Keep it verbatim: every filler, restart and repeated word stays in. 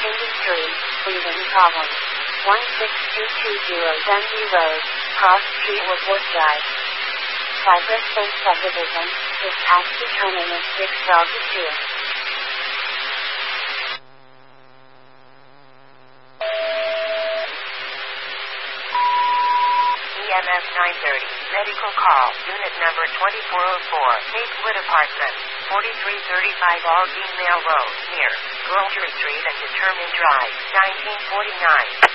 Industry, breathing problems. one six two two zero Dundee Road, Cross Street Woodward Drive. Cypress Place Subdivision, dispatch to terminus six Delta two. E M S nine thirty, medical call, unit number twenty-four oh four, Capewood Apartment, forty-three thirty-five Aldine Mail Road, near Grocery Street and Determined Drive, nineteen forty-nine.